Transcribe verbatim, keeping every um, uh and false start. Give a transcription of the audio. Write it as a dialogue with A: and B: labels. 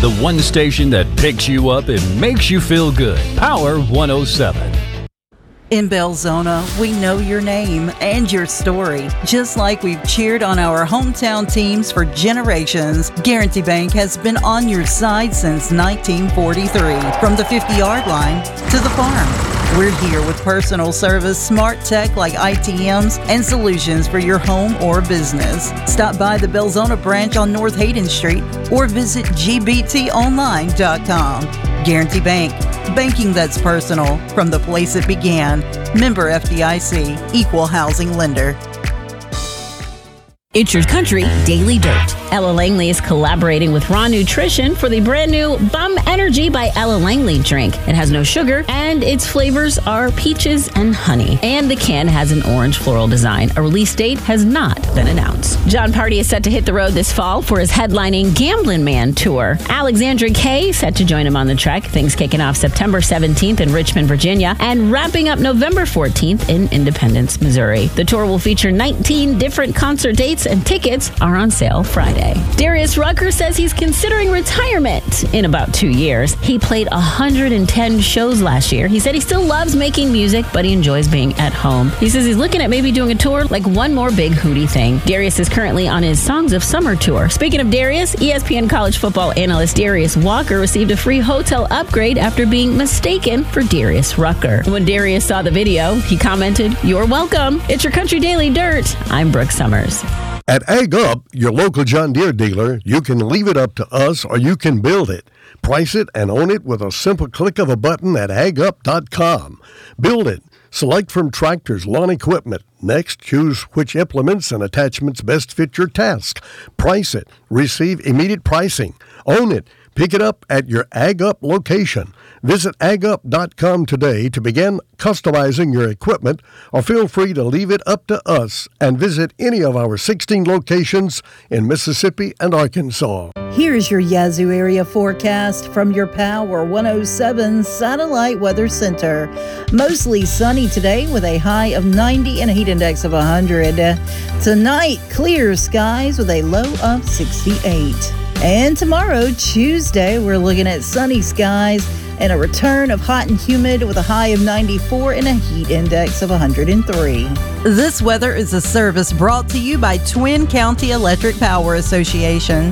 A: the one station that picks you up and makes you feel good. Power one oh seven.
B: In Belzona, we know your name and your story. Just like we've cheered on our hometown teams for generations, Guarantee Bank has been on your side since nineteen forty-three. From the fifty-yard line to the farm, we're here with personal service, smart tech like I T Ms, and solutions for your home or business. Stop by the Belzona branch on North Hayden Street or visit G B T online dot com. Guarantee Bank. Banking that's personal from the place it began. Member F D I C, Equal Housing Lender.
C: It's Your Country Daily Dirt. Ella Langley is collaborating with Raw Nutrition for the brand new Bum Energy by Ella Langley drink. It has no sugar, and its flavors are peaches and honey. And the can has an orange floral design. A release date has not been announced. John Party is set to hit the road this fall for his headlining Gamblin' Man tour. Alexandra Kay set to join him on the trek. Things kicking off September seventeenth in Richmond, Virginia, and wrapping up November fourteenth in Independence, Missouri. The tour will feature nineteen different concert dates, and tickets are on sale Friday. Darius Rucker says he's considering retirement in about two years. He played one hundred ten shows last year. He said he still loves making music, but he enjoys being at home. He says he's looking at maybe doing a tour, like one more big hootie thing. Darius is currently on his Songs of Summer tour. Speaking of Darius, E S P N college football analyst Darius Walker received a free hotel upgrade after being mistaken for Darius Rucker. When Darius saw the video, he commented, "You're welcome. It's Your Country Daily Dirt. I'm Brooke Summers."
D: At Ag Up, your local John Deere dealer, you can leave it up to us or you can build it. Price it and own it with a simple click of a button at ag up dot com. Build it. Select from tractors, lawn equipment. Next, choose which implements and attachments best fit your task. Price it. Receive immediate pricing. Own it. Pick it up at your Ag Up location. Visit ag up dot com today to begin customizing your equipment, or feel free to leave it up to us and visit any of our sixteen locations in Mississippi and Arkansas.
B: Here's your Yazoo area forecast from your Power one oh seven Satellite Weather Center. Mostly sunny today with a high of ninety and a heat index of one hundred. Tonight, clear skies with a low of sixty-eight. And tomorrow, Tuesday, we're looking at sunny skies and a return of hot and humid with a high of ninety-four and a heat index of one hundred three. This weather is a service brought to you by Twin County Electric Power Association.